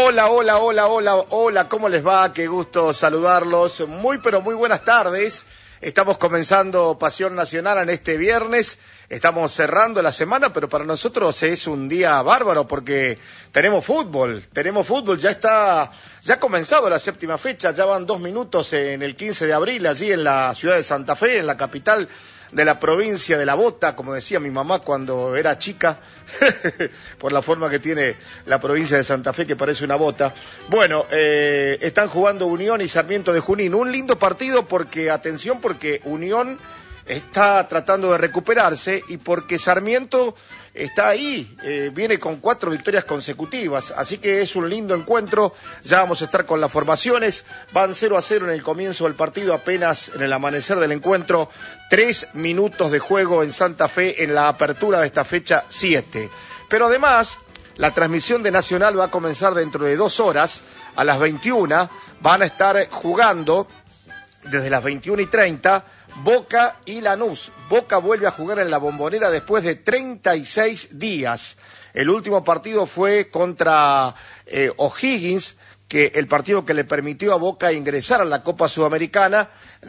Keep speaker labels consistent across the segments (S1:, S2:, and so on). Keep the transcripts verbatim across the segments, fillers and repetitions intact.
S1: Hola, hola, hola, hola, hola, ¿cómo les va? Qué gusto saludarlos. Muy, pero muy buenas tardes. Estamos comenzando Pasión Nacional en este viernes. Estamos cerrando la semana, pero para nosotros es un día bárbaro porque tenemos fútbol. Tenemos fútbol, ya está, ya ha comenzado la séptima fecha, ya van dos minutos en el quince de abril, allí en la ciudad de Santa Fe, en la capital de la provincia de La Bota, como decía mi mamá cuando era chica, por la forma que tiene la provincia de Santa Fe, que parece una bota. Bueno, eh, están jugando Unión y Sarmiento de Junín. Un lindo partido porque, atención, porque Unión está tratando de recuperarse y porque Sarmiento está ahí, eh, viene con cuatro victorias consecutivas, así que es un lindo encuentro. Ya vamos a estar con las formaciones. Van cero a cero en el comienzo del partido, apenas en el amanecer del encuentro. Tres minutos de juego en Santa Fe en la apertura de esta fecha siete. Pero además, la transmisión de Nacional va a comenzar dentro de dos horas, a las veintiuna. Van a estar jugando desde las veintiuna y treinta Boca y Lanús. Boca vuelve a jugar en la Bombonera después de treinta y seis días. El último partido fue contra eh, O'Higgins, que el partido que le permitió a Boca ingresar a la Copa Sudamericana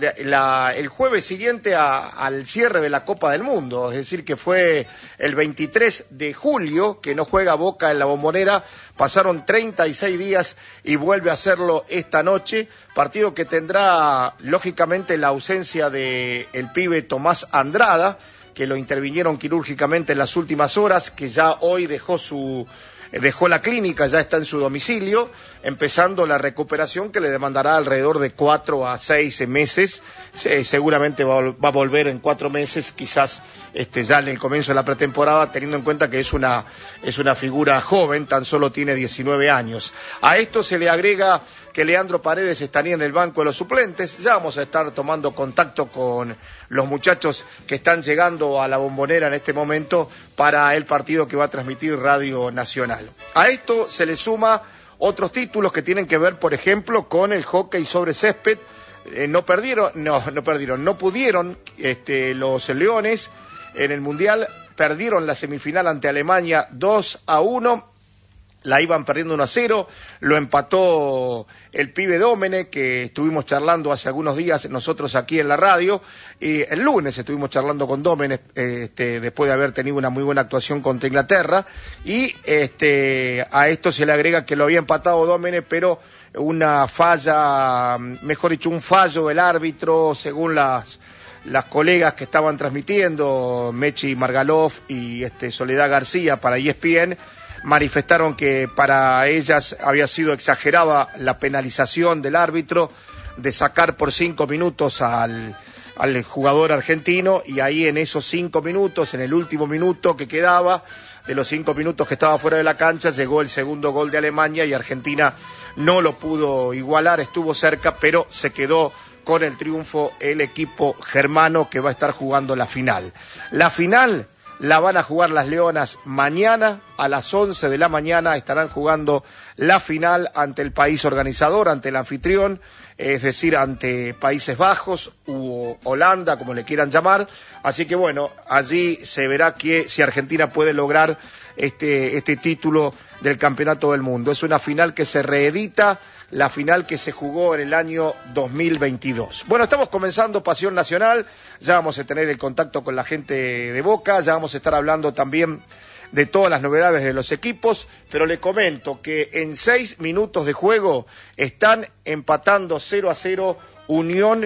S1: la, el jueves siguiente a, al cierre de la Copa del Mundo. Es decir, que fue el veintitrés de julio que no juega Boca en la Bombonera. Pasaron treinta y seis días y vuelve a hacerlo esta noche. Partido que tendrá, lógicamente, la ausencia de el pibe Tomás Andrada, que lo intervinieron quirúrgicamente en las últimas horas, que ya hoy dejó su... dejó la clínica, ya está en su domicilio, empezando la recuperación que le demandará alrededor de cuatro a seis meses. Eh, seguramente va, va a volver en cuatro meses, quizás este, ya en el comienzo de la pretemporada, teniendo en cuenta que es una, es una figura joven, tan solo tiene diecinueve años. A esto se le agrega que Leandro Paredes estaría en el banco de los suplentes. Ya vamos a estar tomando contacto con los muchachos que están llegando a la Bombonera en este momento para el partido que va a transmitir Radio Nacional. A esto se le suma otros títulos que tienen que ver, por ejemplo, con el hockey sobre césped. Eh, no perdieron, no, no perdieron, no pudieron este, los Leones en el Mundial, perdieron la semifinal ante Alemania dos a uno. La iban perdiendo uno a cero, lo empató el pibe Dómene, que estuvimos charlando hace algunos días nosotros aquí en la radio, y el lunes estuvimos charlando con Dómene, este, después de haber tenido una muy buena actuación contra Inglaterra, y este, a esto se le agrega que lo había empatado Dómene, pero una falla, mejor dicho, un fallo del árbitro, según las... las colegas que estaban transmitiendo, Mechi Margalov y este, Soledad García para E S P N, manifestaron que para ellas había sido exagerada la penalización del árbitro de sacar por cinco minutos al, al jugador argentino, y ahí en esos cinco minutos, en el último minuto que quedaba, de los cinco minutos que estaba fuera de la cancha, llegó el segundo gol de Alemania y Argentina no lo pudo igualar, estuvo cerca, pero se quedó con el triunfo el equipo germano que va a estar jugando la final. La final la van a jugar las Leonas mañana a las once de la mañana. Estarán jugando la final ante el país organizador, ante el anfitrión, es decir, ante Países Bajos u Holanda, como le quieran llamar. Así que bueno, allí se verá que si Argentina puede lograr este, este título del Campeonato del Mundo. Es una final que se reedita, la final que se jugó en el año dos mil veintidós. Bueno, estamos comenzando Pasión Nacional, ya vamos a tener el contacto con la gente de Boca, ya vamos a estar hablando también de todas las novedades de los equipos, pero le comento que en seis minutos de juego están empatando cero a cero Unión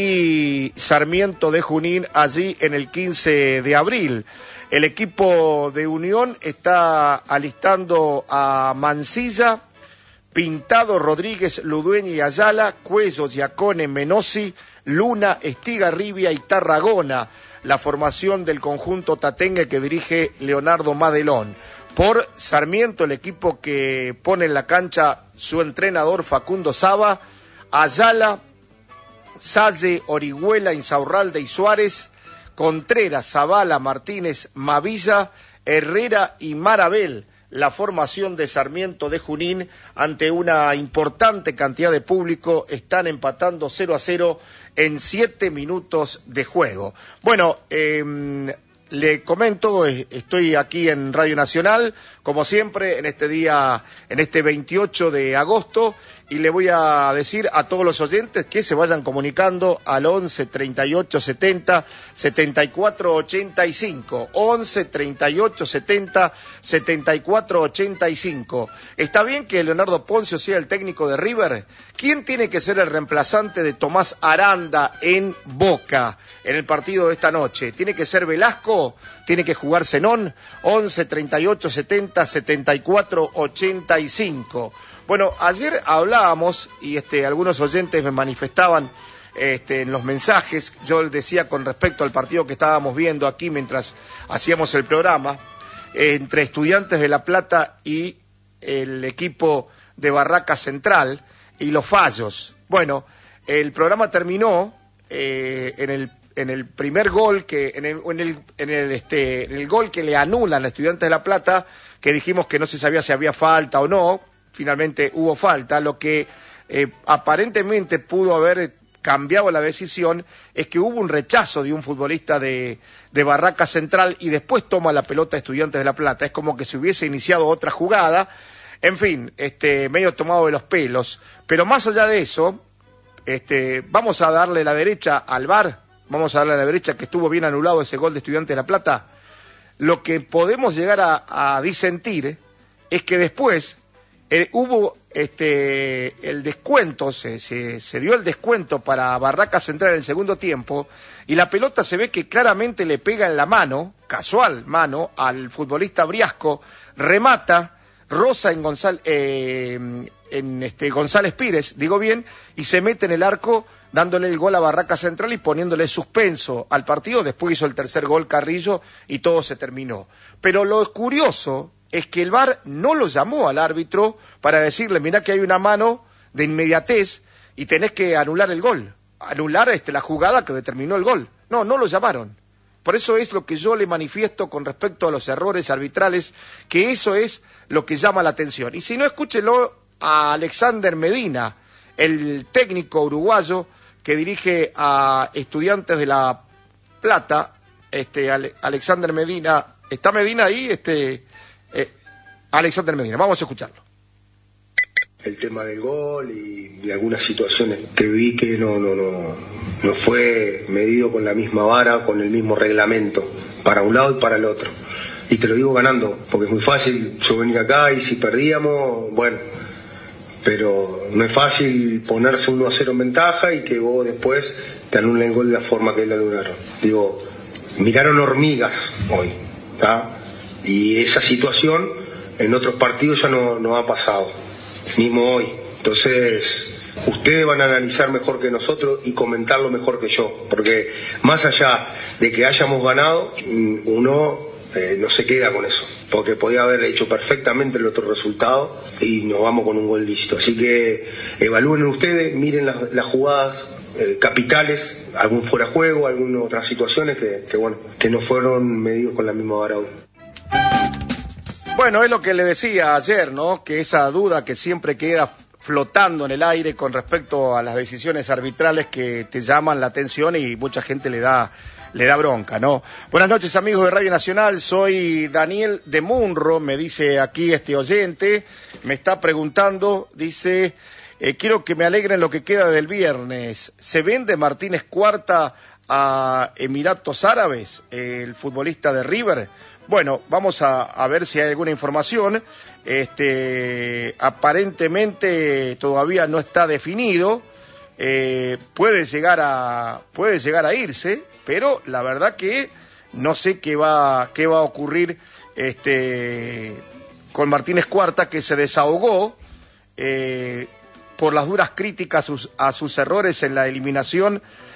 S1: y Sarmiento de Junín allí en el quince de abril. El equipo de Unión está alistando a Mancilla, Pintado, Rodríguez, Ludueña y Ayala, Cuello, Giacone, Menossi, Luna, Estigarribia y Tarragona, la formación del conjunto tatengue que dirige Leonardo Madelón. Por Sarmiento, el equipo que pone en la cancha su entrenador Facundo Saba, Ayala, Salle, Orihuela, Insaurralde y Suárez, Contreras, Zavala, Martínez, Mavilla, Herrera y Marabel, la formación de Sarmiento de Junín. Ante una importante cantidad de público, están empatando cero a cero en siete minutos de juego. Bueno, eh, le comento, estoy aquí en Radio Nacional como siempre, en este día, en este veintiocho de agosto, y le voy a decir a todos los oyentes que se vayan comunicando al once, treinta y ocho, setenta, setenta y cuatro ochenta y cinco. once, treinta y ocho, setenta, setenta y cuatro ochenta y cinco. ¿Está bien que Leonardo Poncio sea el técnico de River? ¿Quién tiene que ser el reemplazante de Tomás Aranda en Boca en el partido de esta noche? ¿Tiene que ser Velasco? ¿Tiene que jugar Zenón? once, treinta y ocho, setenta, setenta y cuatro ochenta y cinco. Bueno, ayer hablábamos y este, algunos oyentes me manifestaban este, en los mensajes, yo les decía con respecto al partido que estábamos viendo aquí mientras hacíamos el programa, eh, entre Estudiantes de La Plata y el equipo de Barraca Central y los fallos. Bueno, el programa terminó eh, en el en el primer gol que en el en el, en el este en el gol que le anulan a Estudiantes de La Plata, que dijimos que no se sabía si había falta o no. Finalmente hubo falta. Lo que eh, aparentemente pudo haber cambiado la decisión es que hubo un rechazo de un futbolista de, de Barraca Central y después toma la pelota Estudiantes de La Plata. Es como que se hubiese iniciado otra jugada. En fin, este, medio tomado de los pelos. Pero más allá de eso, este, vamos a darle la derecha al V A R. Vamos a darle la derecha que estuvo bien anulado ese gol de Estudiantes de La Plata. Lo que podemos llegar a, a disentir es que después Eh, hubo este el descuento, se, se, se dio el descuento para Barraca Central en el segundo tiempo y la pelota se ve que claramente le pega en la mano, casual mano, al futbolista Briasco, remata, roza en, Gonzal, eh, en este González Pires, digo bien, y se mete en el arco dándole el gol a Barraca Central y poniéndole suspenso al partido. Después hizo el tercer gol Carrillo y todo se terminó. Pero lo curioso es que el V A R no lo llamó al árbitro para decirle, mirá que hay una mano de inmediatez y tenés que anular el gol, anular este, la jugada que determinó el gol. No, no lo llamaron. Por eso es lo que yo le manifiesto con respecto a los errores arbitrales, que eso es lo que llama la atención. Y si no, escúchelo a Alexander Medina, el técnico uruguayo que dirige a Estudiantes de La Plata. Este, Ale- Alexander Medina, ¿está Medina ahí? Este... Eh, Alexander Medina, vamos a escucharlo.
S2: El tema del gol y, y algunas situaciones que vi que no, no, no, no fue medido con la misma vara, con el mismo reglamento, para un lado y para el otro. Y te lo digo ganando, porque es muy fácil yo venir acá y si perdíamos, bueno, pero no es fácil ponerse uno a cero en ventaja y que vos después te anulen el gol de la forma que le anularon. Digo, miraron hormigas hoy, ¿tá? Y esa situación en otros partidos ya no, no ha pasado, mismo hoy. Entonces, ustedes van a analizar mejor que nosotros y comentarlo mejor que yo, porque más allá de que hayamos ganado, uno eh, no se queda con eso, porque podía haber hecho perfectamente el otro resultado y nos vamos con un gol lícito. Así que evalúen ustedes, miren las, las jugadas eh, capitales, algún fuera de juego, algunas otras situaciones que, que, bueno, que no fueron medidos con la misma vara hoy.
S1: Bueno, es lo que le decía ayer, ¿no? Que esa duda que siempre queda flotando en el aire con respecto a las decisiones arbitrales que te llaman la atención y mucha gente le da le da bronca, ¿no? Buenas noches, amigos de Radio Nacional, soy Daniel de Munro, me dice aquí este oyente, me está preguntando, dice, eh, quiero que me alegren lo que queda del viernes, ¿se vende Martínez Cuarta a Emiratos Árabes, el futbolista de River? Bueno, vamos a, a ver si hay alguna información. Este, aparentemente todavía no está definido. Eh, puede llegar a puede llegar a irse, pero la verdad que no sé qué va qué va a ocurrir este con Martínez Cuarta, que se desahogó eh, por las duras críticas a sus, a sus errores en la eliminación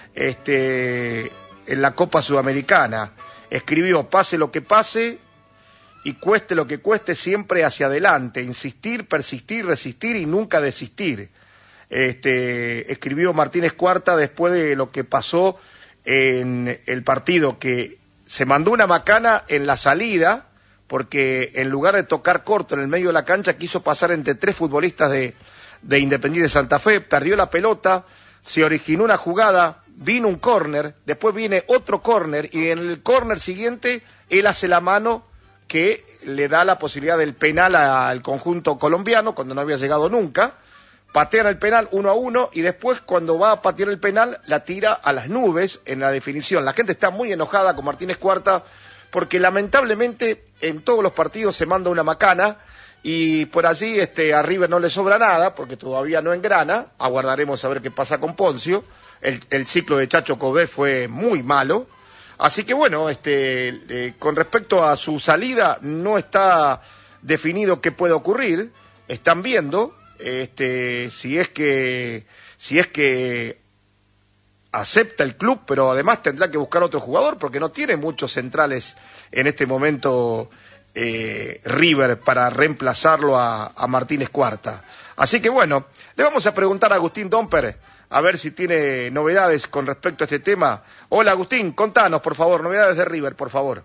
S1: este en la Copa Sudamericana. Escribió, pase lo que pase y cueste lo que cueste, siempre hacia adelante, insistir, persistir, resistir y nunca desistir. Este, escribió Martínez Cuarta después de lo que pasó en el partido, que se mandó una macana en la salida, porque en lugar de tocar corto en el medio de la cancha, quiso pasar entre tres futbolistas de, de Independiente Santa Fe, perdió la pelota, se originó una jugada, vino un córner, después viene otro córner y en el córner siguiente él hace la mano que le da la posibilidad del penal al conjunto colombiano, cuando no había llegado nunca. Patean el penal uno a uno y después cuando va a patear el penal la tira a las nubes en la definición. La gente está muy enojada con Martínez Cuarta porque lamentablemente en todos los partidos se manda una macana y por allí este, a River no le sobra nada porque todavía no engrana. Aguardaremos a ver qué pasa con Poncio. El, el ciclo de Chacho Coudet fue muy malo. Así que bueno, este, eh, con respecto a su salida no está definido qué puede ocurrir. Están viendo este, si es que si es que acepta el club, pero además tendrá que buscar otro jugador porque no tiene muchos centrales en este momento eh, River para reemplazarlo a, a Martínez Cuarta. Así que bueno, le vamos a preguntar a Agustín Domper a ver si tiene novedades con respecto a este tema. Hola Agustín, contanos por favor, novedades de River, por favor.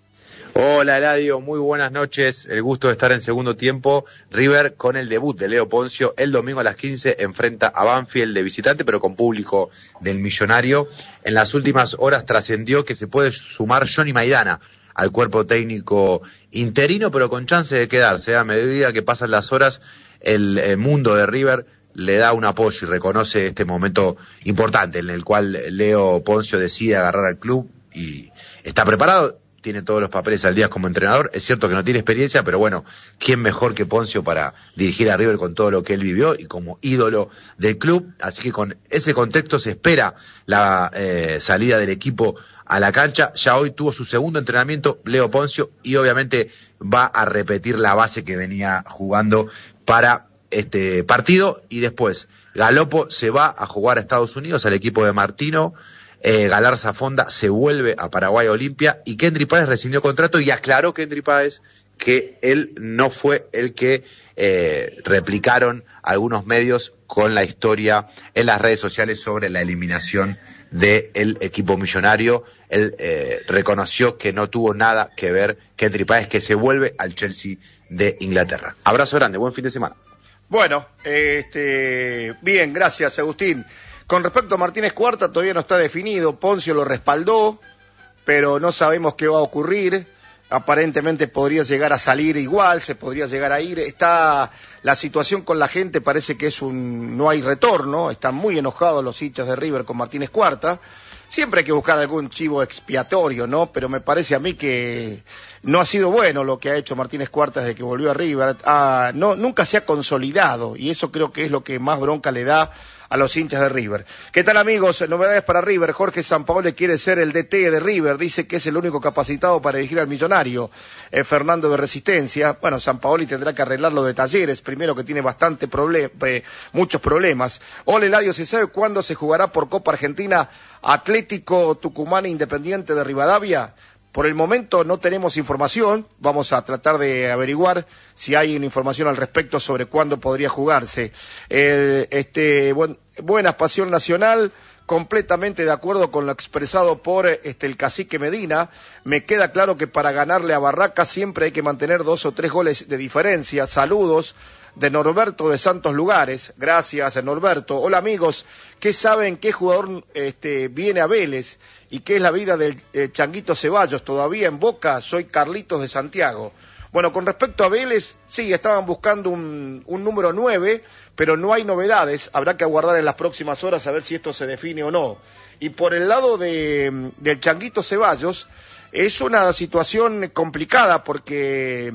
S3: Hola Eladio, muy buenas noches, el gusto de estar en segundo tiempo. River con el debut de Leo Poncio el domingo a las quince enfrenta a Banfield de visitante pero con público del Millonario. En las últimas horas trascendió que se puede sumar Johnny Maidana al cuerpo técnico interino pero con chance de quedarse. A medida que pasan las horas el, el mundo de River le da un apoyo y reconoce este momento importante en el cual Leo Poncio decide agarrar al club y está preparado. Tiene todos los papeles al día como entrenador. Es cierto que no tiene experiencia, pero bueno, ¿quién mejor que Poncio para dirigir a River con todo lo que él vivió y como ídolo del club? Así que con ese contexto se espera la eh, salida del equipo a la cancha. Ya hoy tuvo su segundo entrenamiento Leo Poncio y obviamente va a repetir la base que venía jugando para este partido. Y después Galopo se va a jugar a Estados Unidos al equipo de Martino. Eh, Galarza Fonda se vuelve a Paraguay Olimpia y Kendry Páez rescindió contrato y aclaró Kendry Páez que él no fue el que eh, replicaron algunos medios con la historia en las redes sociales sobre la eliminación del equipo millonario. Él eh, reconoció que no tuvo nada que ver Kendry Páez, que se vuelve al Chelsea de Inglaterra. Abrazo grande, buen fin de semana.
S1: Bueno, este, bien, gracias Agustín. Con respecto a Martínez Cuarta, todavía no está definido. Poncio lo respaldó, pero no sabemos qué va a ocurrir. Aparentemente podría llegar a salir igual, se podría llegar a ir. Está la situación con la gente, parece que es un no hay retorno. Están muy enojados los hinchas de River con Martínez Cuarta. Siempre hay que buscar algún chivo expiatorio, ¿no? Pero me parece a mí que no ha sido bueno lo que ha hecho Martínez Cuarta desde que volvió a River. Ah, no, nunca se ha consolidado y eso creo que es lo que más bronca le da a los hinchas de River. ¿Qué tal amigos? Novedades para River. Jorge Sampaoli quiere ser el D T de River. Dice que es el único capacitado para dirigir al Millonario. Eh, Fernando de Resistencia. Bueno, Sampaoli tendrá que arreglarlo de Talleres. Primero que tiene bastante problem eh, muchos problemas. Hola Eladio, ¿se sabe cuándo se jugará por Copa Argentina Atlético Tucumán Independiente de Rivadavia? Por el momento no tenemos información, vamos a tratar de averiguar si hay una información al respecto sobre cuándo podría jugarse. El, este, buen, buenas, Pasión Nacional, completamente de acuerdo con lo expresado por este, el cacique Medina. Me queda claro que para ganarle a Barracas siempre hay que mantener dos o tres goles de diferencia. Saludos de Norberto de Santos Lugares. Gracias, Norberto. Hola amigos, ¿qué saben qué jugador este, viene a Vélez? ¿Y qué es la vida del eh, Changuito Ceballos? Todavía en Boca, soy Carlitos de Santiago. Bueno, con respecto a Vélez, sí, estaban buscando un, un número nueve, pero no hay novedades. Habrá que aguardar en las próximas horas a ver si esto se define o no. Y por el lado de, del Changuito Ceballos, es una situación complicada porque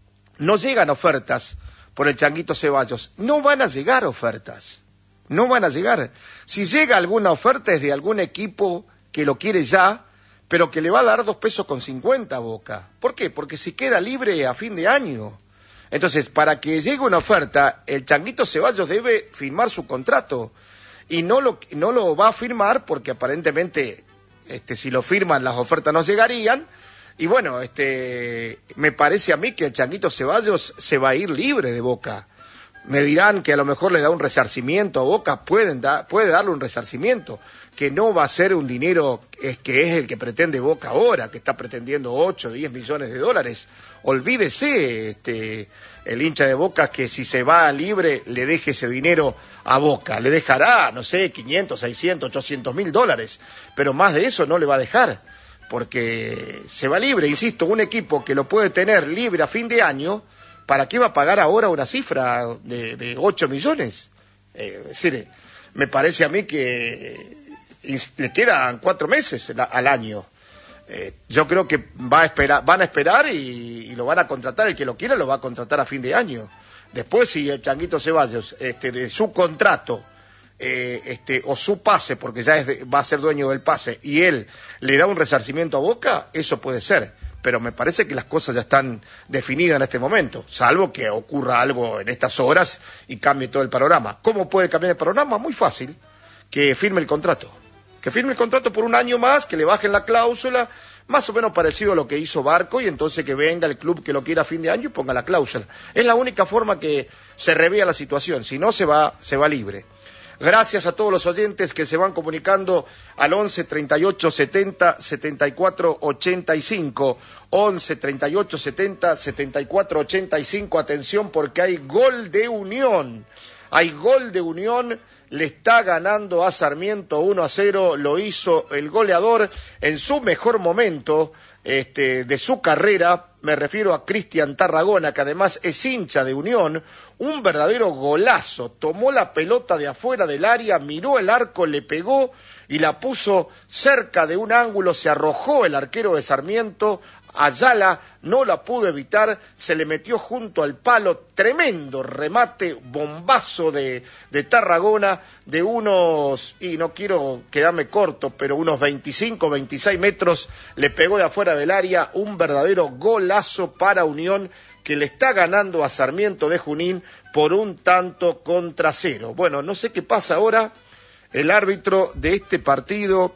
S1: no llegan ofertas por el Changuito Ceballos. No van a llegar ofertas. No van a llegar. Si llega alguna oferta es de algún equipo que lo quiere ya, pero que le va a dar dos pesos con cincuenta a Boca. ¿Por qué? Porque se queda libre a fin de año. Entonces, para que llegue una oferta, el Changuito Ceballos debe firmar su contrato. Y no lo, no lo va a firmar porque aparentemente, este, si lo firman, las ofertas no llegarían. Y bueno, este, me parece a mí que el Changuito Ceballos se va a ir libre de Boca. Me dirán que a lo mejor le da un resarcimiento a Boca, pueden da, puede darle un resarcimiento, que no va a ser un dinero es, que es el que pretende Boca ahora, que está pretendiendo ocho, diez millones de dólares. Olvídese, este, el hincha de Boca, que si se va libre le deje ese dinero a Boca. Le dejará, no sé, quinientos, seiscientos, ochocientos mil dólares, pero más de eso no le va a dejar. porque se va libre, insisto, un equipo que lo puede tener libre a fin de año, ¿para qué va a pagar ahora una cifra de, de ocho millones? Eh, es decir, me parece a mí que le quedan cuatro meses al año. Eh, yo creo que va a esperar, van a esperar y, y lo van a contratar, el que lo quiera lo va a contratar a fin de año. Después, si el Changuito Ceballos, este, de su contrato, eh, este, o su pase, porque ya es de, va a ser dueño del pase, y él le da un resarcimiento a Boca, eso puede ser. Pero me parece que las cosas ya están definidas en este momento, salvo que ocurra algo en estas horas y cambie todo el panorama. ¿Cómo puede cambiar el panorama? Muy fácil, que firme el contrato. Que firme el contrato por un año más, que le bajen la cláusula, más o menos parecido a lo que hizo Barco, y entonces que venga el club que lo quiera a fin de año y ponga la cláusula. Es la única forma que se revea la situación, si no se va, se va libre. Gracias a todos los oyentes que se van comunicando al once, treinta y ocho, setenta, setenta y cuatro, ochenta y cinco. once, treinta y ocho, setenta, setenta y cuatro, ochenta y cinco. Atención porque hay gol de Unión. Hay gol de Unión. Le está ganando a Sarmiento uno a cero, lo hizo el goleador en su mejor momento este, de su carrera, me refiero a Cristian Tarragona, que además es hincha de Unión, un verdadero golazo, tomó la pelota de afuera del área, miró el arco, le pegó y la puso cerca de un ángulo, se arrojó el arquero de Sarmiento, Ayala no la pudo evitar, se le metió junto al palo, tremendo remate, bombazo de, de Tarragona, de unos, y no quiero quedarme corto, pero unos veinticinco, veintiséis metros, le pegó de afuera del área, un verdadero golazo para Unión, que le está ganando a Sarmiento de Junín por un tanto contra cero. Bueno, no sé qué pasa ahora, el árbitro de este partido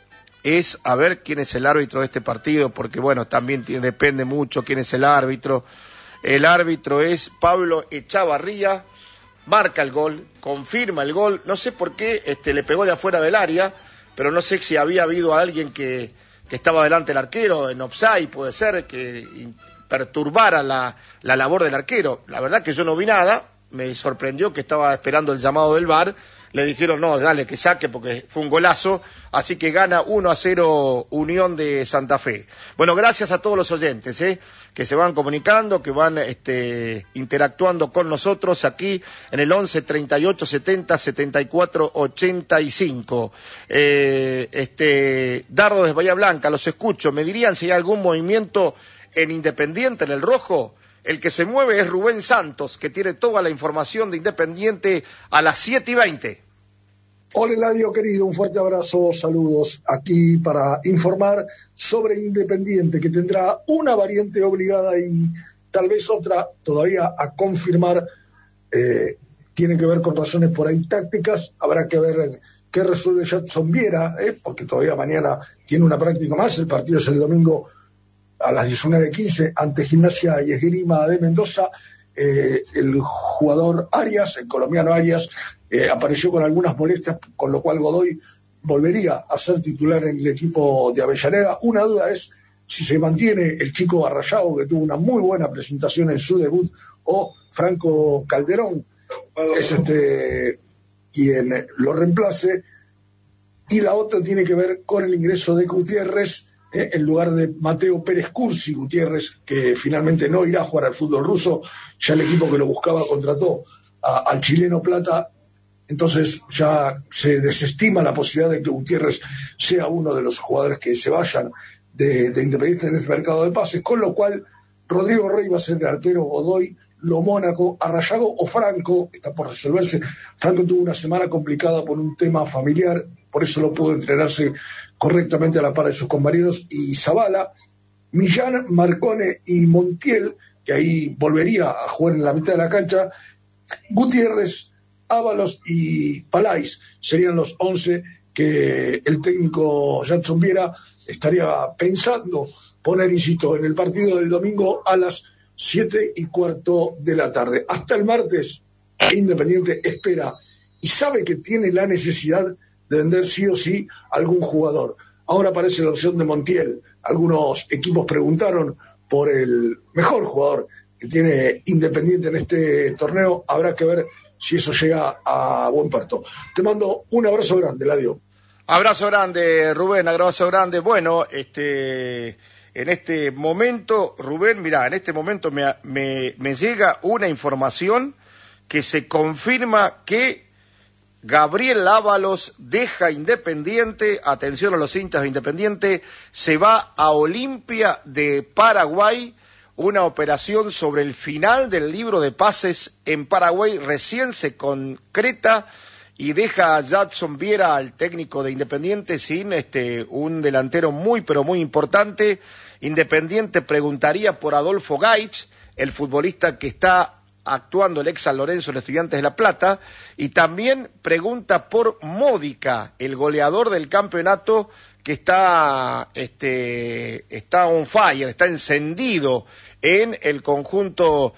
S1: es, a ver quién es el árbitro de este partido, porque bueno, también tiene, depende mucho quién es el árbitro. El árbitro es Pablo Echavarría, marca el gol, confirma el gol, no sé por qué este, le pegó de afuera del área, pero no sé si había habido alguien que, que estaba delante del arquero, en offside puede ser, que perturbara la, la labor del arquero. La verdad que yo no vi nada, me sorprendió que estaba esperando el llamado del V A R, le dijeron, no, dale, que saque porque fue un golazo, así que gana uno a cero Unión de Santa Fe. Bueno, gracias a todos los oyentes, ¿eh? que se van comunicando, que van este, interactuando con nosotros aquí en el once, treinta y ocho, setenta, setenta y cuatro, ochenta y cinco. Eh, este, Dardo de Bahía Blanca, los escucho, ¿me dirían si hay algún movimiento en Independiente, en el rojo? El que se mueve es Rubén Santos, que tiene toda la información de Independiente a las siete y veinte.
S4: Hola Eladio querido, un fuerte abrazo, saludos aquí para informar sobre Independiente, que tendrá una variante obligada y tal vez otra todavía a confirmar. Eh, tiene que ver con razones por ahí tácticas, habrá que ver qué resuelve Jadson Viera, eh, porque todavía mañana tiene una práctica más, el partido es el domingo a las diecinueve quince ante Gimnasia y Esgrima de Mendoza. Eh, el jugador Arias, el colombiano Arias, eh, apareció con algunas molestias, con lo cual Godoy volvería a ser titular en el equipo de Avellaneda. Una duda es si se mantiene el chico Arrayado, que tuvo una muy buena presentación en su debut, o Franco Calderón es este quien lo reemplace. Y la otra tiene que ver con el ingreso de Gutiérrez Eh, en lugar de Mateo Pérez Cursi. Gutiérrez, que finalmente no irá a jugar al fútbol ruso, ya el equipo que lo buscaba contrató a, al chileno Plata, entonces ya se desestima la posibilidad de que Gutiérrez sea uno de los jugadores que se vayan de, de Independiente en este mercado de pases, con lo cual Rodrigo Rey va a ser el arquero, Godoy, Lo Mónaco, Arrayago o Franco, está por resolverse. Franco tuvo una semana complicada por un tema familiar, por eso no pudo entrenarse correctamente a la par de sus compañeros, y Zavala, Millán, Marcone y Montiel, que ahí volvería a jugar en la mitad de la cancha, Gutiérrez, Ábalos y Palais serían los once que el técnico Jadson Viera estaría pensando poner, insisto, en el partido del domingo a las siete y cuarto de la tarde. Hasta el martes, Independiente espera y sabe que tiene la necesidad de vender sí o sí algún jugador. Ahora aparece la opción de Montiel. Algunos equipos preguntaron por el mejor jugador que tiene Independiente en este torneo. Habrá que ver si eso llega a buen puerto. Te mando un abrazo grande, Ladio.
S1: Abrazo grande, Rubén, abrazo grande. Bueno, este, en este momento, Rubén, mirá, en este momento me, me, me llega una información que se confirma que Gabriel Ábalos deja Independiente, atención a los hinchas de Independiente, se va a Olimpia de Paraguay, una operación sobre el final del libro de pases en Paraguay, recién se concreta y deja a Jadson Viera, al técnico de Independiente, sin este un delantero muy pero muy importante. Independiente preguntaría por Adolfo Gaich, el futbolista que está actuando el ex San Lorenzo en Estudiantes de La Plata, y también pregunta por Módica, el goleador del campeonato que está este está on fire, está encendido en el conjunto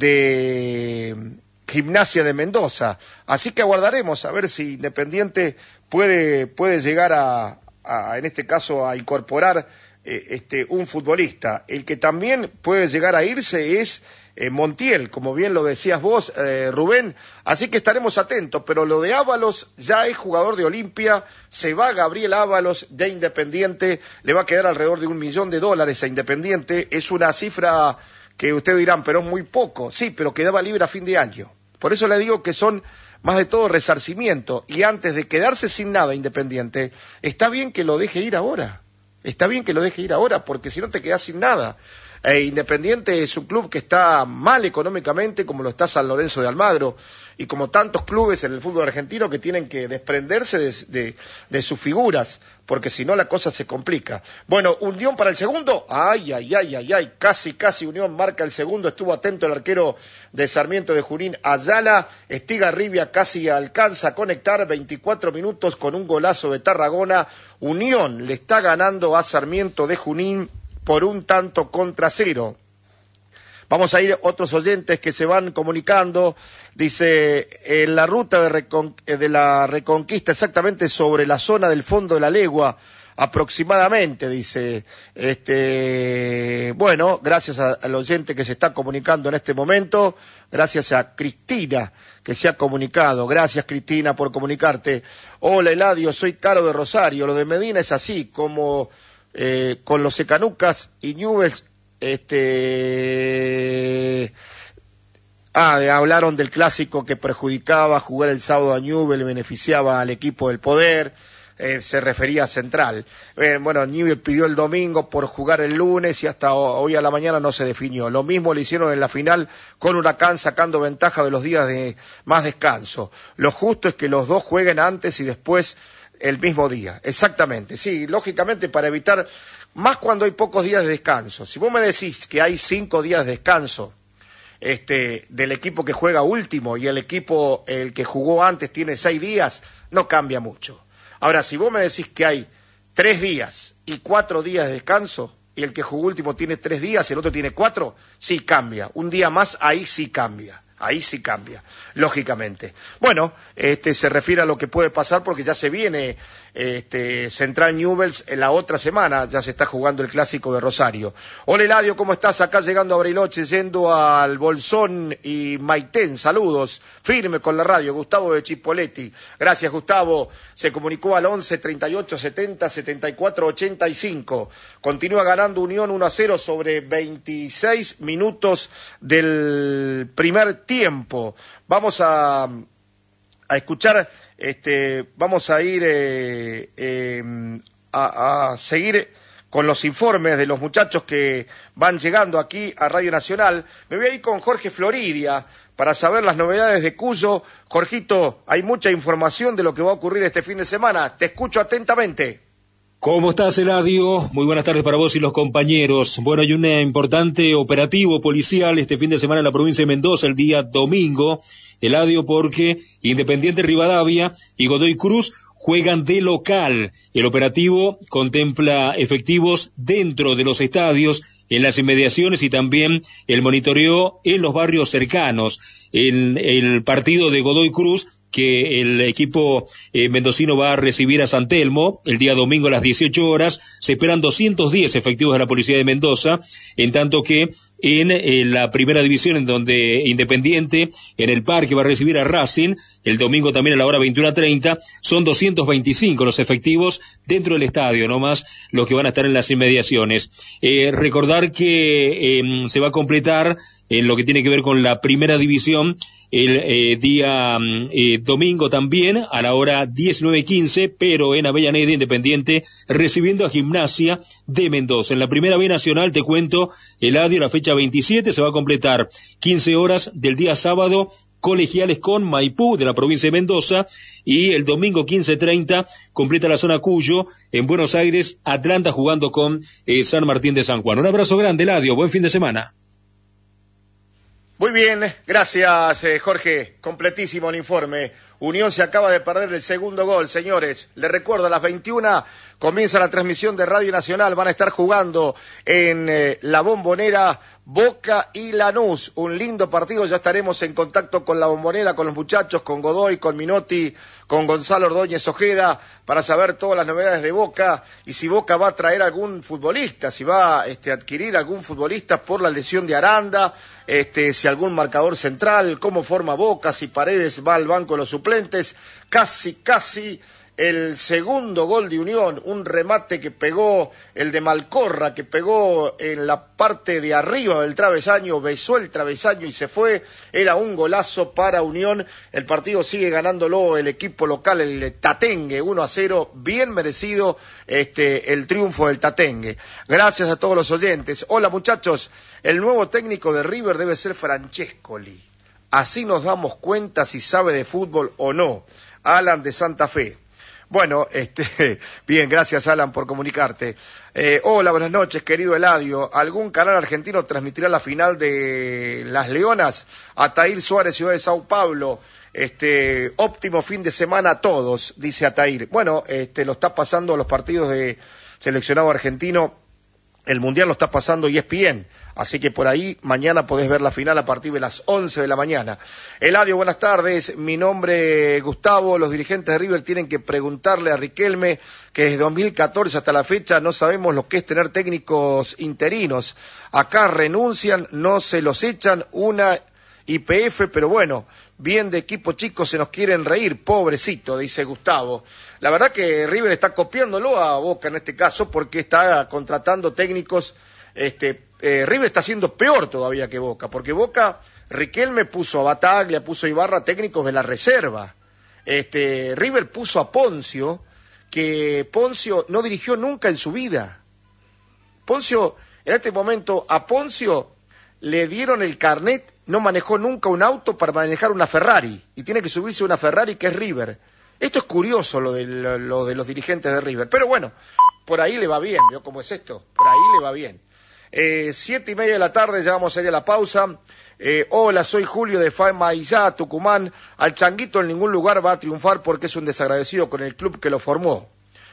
S1: de Gimnasia de Mendoza. Así que aguardaremos a ver si Independiente puede puede llegar a, a en este caso a incorporar eh, este un futbolista. El que también puede llegar a irse es Eh, Montiel, como bien lo decías vos, eh, Rubén, así que estaremos atentos, pero lo de Ábalos ya es jugador de Olimpia, se va Gabriel Ábalos de Independiente, le va a quedar alrededor de un millón de dólares a Independiente, es una cifra que ustedes dirán, pero es muy poco, sí, pero quedaba libre a fin de año, por eso le digo que son más de todo resarcimiento, y antes de quedarse sin nada Independiente, está bien que lo deje ir ahora, está bien que lo deje ir ahora, porque si no te quedas sin nada. E Independiente es un club que está mal económicamente, como lo está San Lorenzo de Almagro, y como tantos clubes en el fútbol argentino que tienen que desprenderse de, de, de sus figuras, porque si no la cosa se complica. Bueno, Unión para el segundo, ay, ay, ay, ay, ay, casi, casi Unión marca el segundo, estuvo atento el arquero de Sarmiento de Junín, Ayala, Estigarribia casi alcanza a conectar, veinticuatro minutos con un golazo de Tarragona, Unión le está ganando a Sarmiento de Junín por un tanto contra cero. Vamos a ir otros oyentes que se van comunicando. Dice, en la ruta de, recon, de la Reconquista, exactamente sobre la zona del fondo de la legua, aproximadamente, dice. este Bueno, gracias a, al oyente que se está comunicando en este momento. Gracias a Cristina, que se ha comunicado. Gracias, Cristina, por comunicarte. Hola, Eladio, soy Caro de Rosario. Lo de Medina es así, como... Eh, con los Secanucas y Newell's, este... ah, hablaron del clásico que perjudicaba jugar el sábado a Newell's, beneficiaba al equipo del poder, eh, se refería a Central. Eh, bueno, Newell's pidió el domingo por jugar el lunes y hasta hoy a la mañana no se definió. Lo mismo le hicieron en la final con Huracán, sacando ventaja de los días de más descanso. Lo justo es que los dos jueguen antes y después el mismo día, exactamente, sí, lógicamente para evitar, más cuando hay pocos días de descanso. Si vos me decís que hay cinco días de descanso este, del equipo que juega último y el equipo, el que jugó antes, tiene seis días, no cambia mucho. Ahora, si vos me decís que hay tres días y cuatro días de descanso y el que jugó último tiene tres días y el otro tiene cuatro, sí cambia. Un día más, ahí sí cambia. Ahí sí cambia, lógicamente. Bueno, este se refiere a lo que puede pasar porque ya se viene este Central Newell's en la otra semana, ya se está jugando el clásico de Rosario. Hola, Eladio, ¿cómo estás? Acá llegando a Bariloche, yendo al Bolsón y Maitén, saludos, firme con la radio, Gustavo de Chipolletti. Gracias, Gustavo, se comunicó al once, treinta y ocho, setenta, setenta y cuatro, ochenta y cinco. Continúa ganando Unión uno a cero sobre veintiséis minutos del primer tiempo. Vamos a, a escuchar, este, vamos a ir eh, eh, a, a seguir con los informes de los muchachos que van llegando aquí a Radio Nacional. Me voy a ir con Jorge Floridia para saber las novedades de Cuyo. Jorgito, hay mucha información de lo que va a ocurrir este fin de semana. Te escucho atentamente.
S5: ¿Cómo estás, Eladio? Muy buenas tardes para vos y los compañeros. Bueno, hay un importante operativo policial este fin de semana en la provincia de Mendoza, el día domingo, Eladio, porque Independiente Rivadavia y Godoy Cruz juegan de local. El operativo contempla efectivos dentro de los estadios, en las inmediaciones y también el monitoreo en los barrios cercanos. En el partido de Godoy Cruz que el equipo eh, mendocino va a recibir a San Telmo el día domingo a las dieciocho horas. Se esperan doscientos diez efectivos de la Policía de Mendoza, en tanto que en eh, la primera división, en donde Independiente en el Parque va a recibir a Racing, el domingo también a la hora veintiuno treinta, son doscientos veinticinco los efectivos dentro del estadio, no más los que van a estar en las inmediaciones. Eh, recordar que eh, se va a completar en lo que tiene que ver con la primera división el eh, día eh, domingo también a la hora diecinueve quince, pero en Avellaneda, Independiente recibiendo a Gimnasia de Mendoza. En la primera B nacional, te cuento, Eladio, la fecha veintisiete se va a completar quince horas del día sábado, Colegiales con Maipú de la provincia de Mendoza, y el domingo quince treinta completa la zona Cuyo en Buenos Aires, Atlanta jugando con eh, San Martín de San Juan. Un abrazo grande, Eladio, buen fin de semana.
S1: Muy bien, gracias eh, Jorge, completísimo el informe. Unión se acaba de perder el segundo gol, señores. Les recuerdo, a las veintiuna comienza la transmisión de Radio Nacional. Van a estar jugando en eh, la Bombonera Boca y Lanús. Un lindo partido, ya estaremos en contacto con la Bombonera, con los muchachos, con Godoy, con Minotti, con Gonzalo Ordóñez Ojeda, para saber todas las novedades de Boca y si Boca va a traer algún futbolista, si va este, a adquirir algún futbolista por la lesión de Aranda, este, si algún marcador central, cómo forma Boca, si Paredes va al banco de los suplentes. Casi, casi el segundo gol de Unión, un remate que pegó el de Malcorra, que pegó en la parte de arriba del travesaño, besó el travesaño y se fue. Era un golazo para Unión. El partido sigue ganándolo el equipo local, el Tatengue, uno a cero, bien merecido este el triunfo del Tatengue. Gracias a todos los oyentes. Hola muchachos, el nuevo técnico de River debe ser Francescoli. Así nos damos cuenta si sabe de fútbol o no. Alan de Santa Fe. Bueno, este, bien, gracias Alan por comunicarte. Eh, hola, buenas noches, querido Eladio. ¿Algún canal argentino transmitirá la final de las Leonas? Atair Suárez, Ciudad de Sao Paulo. Este, óptimo fin de semana a todos, dice Atair. Bueno, este, lo está pasando los partidos de seleccionado argentino. El Mundial lo está pasando E S P N, así que por ahí mañana podés ver la final a partir de las once de la mañana. Eladio, buenas tardes, mi nombre es Gustavo. Los dirigentes de River tienen que preguntarle a Riquelme que desde dos mil catorce hasta la fecha no sabemos lo que es tener técnicos interinos. Acá renuncian, no se los echan, una Y P F, pero bueno, bien de equipo chico se nos quieren reír, pobrecito, dice Gustavo. La verdad que River está copiándolo a Boca en este caso porque está contratando técnicos. Este, eh, River está haciendo peor todavía que Boca, porque Boca, Riquelme puso a Bataglia, puso a Ibarra, técnicos de la reserva. Este, River puso a Poncio, que Poncio no dirigió nunca en su vida. Poncio, en este momento, a Poncio le dieron el carnet, no manejó nunca un auto para manejar una Ferrari, y tiene que subirse a una Ferrari que es River. Esto es curioso lo de, lo, lo de los dirigentes de River, pero bueno, por ahí le va bien, ¿vio cómo es esto? Por ahí le va bien. Eh, siete y media de la tarde, ya vamos a ir a la pausa. Eh, hola, soy Julio de Famaillá, Tucumán. Al Changuito en ningún lugar va a triunfar porque es un desagradecido con el club que lo formó.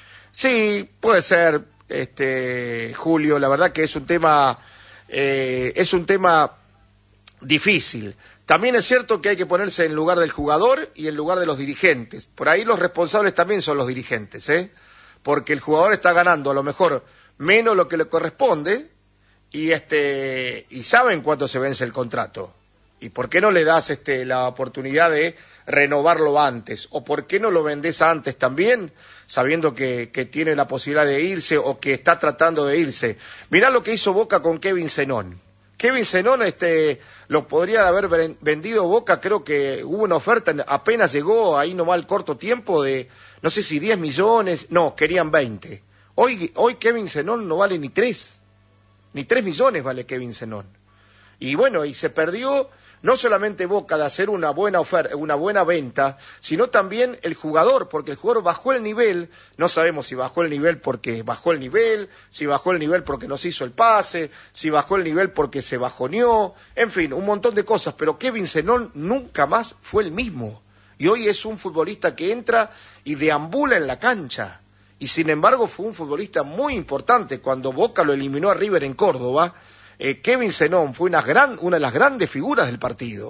S1: Sí, puede ser, este Julio, la verdad que es un tema, eh, es un tema difícil. También es cierto que hay que ponerse en lugar del jugador y en lugar de los dirigentes. Por ahí los responsables también son los dirigentes, ¿eh? Porque el jugador está ganando a lo mejor menos lo que le corresponde y este y saben cuánto se vence el contrato. ¿Y por qué no le das este la oportunidad de renovarlo antes? ¿O por qué no lo vendés antes también, sabiendo que, que tiene la posibilidad de irse o que está tratando de irse? Mirá lo que hizo Boca con Kevin Zenón. Kevin Zenón este, lo podría haber vendido Boca, creo que hubo una oferta, apenas llegó ahí nomás al corto tiempo de, no sé si diez millones, no, querían veinte. Hoy, hoy Kevin Zenón no vale ni tres, ni tres millones vale Kevin Zenón. Y bueno, y se perdió no solamente Boca de hacer una buena oferta, una buena venta, sino también el jugador, porque el jugador bajó el nivel. No sabemos si bajó el nivel porque bajó el nivel, si bajó el nivel porque no se hizo el pase, si bajó el nivel porque se bajoneó, en fin, un montón de cosas, pero Kevin Zenón nunca más fue el mismo, y hoy es un futbolista que entra y deambula en la cancha, y sin embargo fue un futbolista muy importante. Cuando Boca lo eliminó a River en Córdoba, Eh, Kevin Zenón fue una, gran, una de las grandes figuras del partido.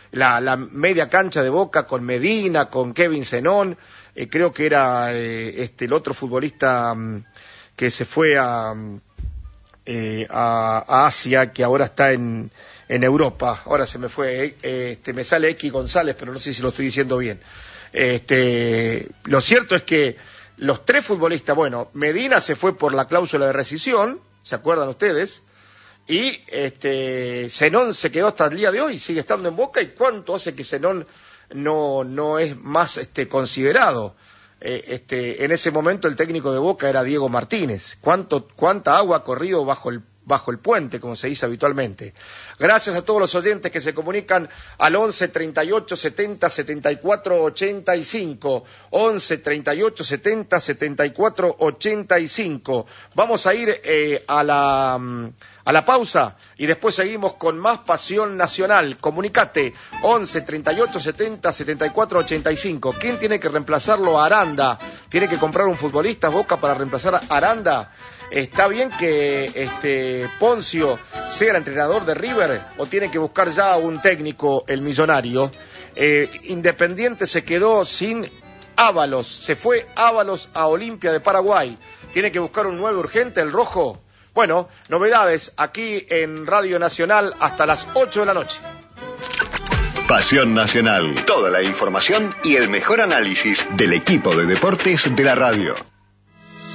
S1: la, la media cancha de Boca con Medina, con Kevin Zenón, eh, creo que era eh, este el otro futbolista um, que se fue a, eh, a, a Asia, que ahora está en, en Europa, ahora se me fue, eh, este me sale X González, pero no sé si lo estoy diciendo bien. Este, lo cierto es que los tres futbolistas, bueno, Medina se fue por la cláusula de rescisión, ¿se acuerdan ustedes? Y este Zenón se quedó hasta el día de hoy, sigue estando en Boca. ¿Y cuánto hace que Zenón no no es más este considerado? Eh, este en ese momento el técnico de Boca era Diego Martínez. ¿Cuánto cuánta agua ha corrido bajo el bajo el puente, como se dice habitualmente? Gracias a todos los oyentes que se comunican al once, treinta y ocho, setenta, setenta y cuatro, ochenta y cinco. once, treinta y ocho, setenta, setenta y cuatro, ochenta y cinco. Vamos a ir eh, a la... a la pausa y después seguimos con más Pasión Nacional. Comunicate, once, treinta y ocho, setenta, setenta y cuatro, ochenta y cinco. ¿Quién tiene que reemplazarlo a Aranda? ¿Tiene que comprar un futbolista Boca para reemplazar a Aranda? ¿Está bien que este Poncio sea el entrenador de River o tiene que buscar ya un técnico el Millonario? Eh, Independiente se quedó sin Ábalos, se fue Ábalos a Olimpia de Paraguay. ¿Tiene que buscar un nueve urgente el Rojo? Bueno, novedades aquí en Radio Nacional hasta las ocho de la noche.
S6: Pasión Nacional. Toda la información y el mejor análisis del equipo de deportes de la radio.